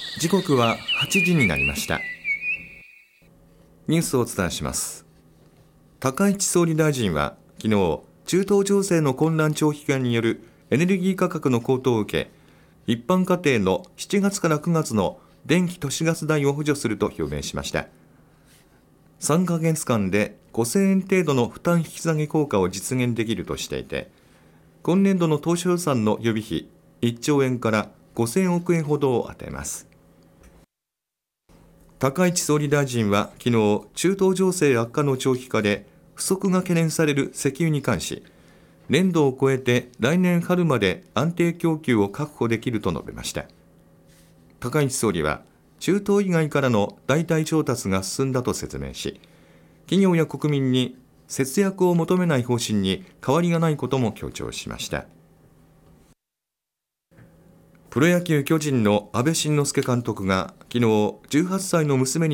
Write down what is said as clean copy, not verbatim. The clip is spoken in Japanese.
時刻は8時になりました。ニュースをお伝えします。高市総理大臣は昨日、中東情勢の混乱長期化によるエネルギー価格の高騰を受け、一般家庭の7月から9月の電気・都市ガス代を補助すると表明しました。3ヶ月間で5000円程度の負担引き下げ効果を実現できるとしていて、今年度の当初予算の予備費1兆円から5000億円ほどを充てます。高市総理大臣は昨日、中東情勢悪化の長期化で不足が懸念される石油に関し、年度を超えて来年春まで安定供給を確保できると述べました。高市総理は中東以外からの代替調達が進んだと説明し、企業や国民に節約を求めない方針に変わりがないことも強調しました。プロ野球巨人の阿部慎之助監督が昨日18歳の娘に